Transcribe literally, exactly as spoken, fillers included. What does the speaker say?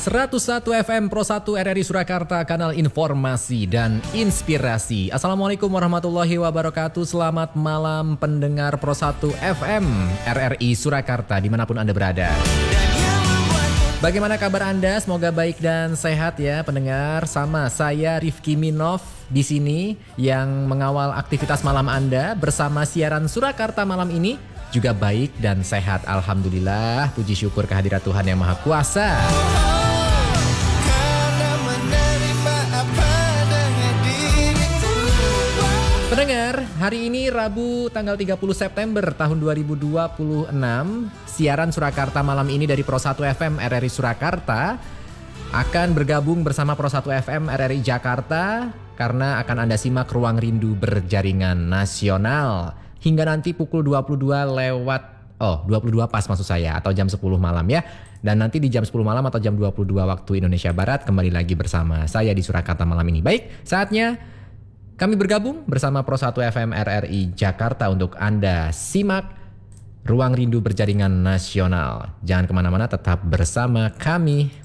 seratus satu F M Pro satu R R I Surakarta, kanal informasi dan inspirasi. Assalamualaikum warahmatullahi wabarakatuh. Selamat malam pendengar Pro satu F M R R I Surakarta dimanapun Anda berada. Bagaimana kabar Anda? Semoga baik dan sehat ya pendengar. Sama saya Rifki Minov di sini yang mengawal aktivitas malam Anda bersama siaran Surakarta malam ini. Juga baik dan sehat, alhamdulillah. Puji syukur kehadirat Tuhan yang Maha Kuasa. Pendengar, hari ini Rabu tanggal tiga puluh September tahun dua ribu dua puluh enam, siaran Surakarta malam ini dari Pro satu F M R R I Surakarta akan bergabung bersama Pro satu F M R R I Jakarta karena akan Anda simak Ruang Rindu Berjaringan Nasional hingga nanti pukul dua puluh dua lewat oh dua puluh dua pas maksud saya, atau jam sepuluh malam ya. Dan nanti di jam sepuluh malam atau jam dua puluh dua waktu Indonesia Barat kembali lagi bersama saya di Surakarta malam ini. Baik, saatnya kami bergabung bersama Pro satu F M R R I Jakarta untuk Anda simak Ruang Rindu Berjaringan Nasional. Jangan kemana-mana, tetap bersama kami.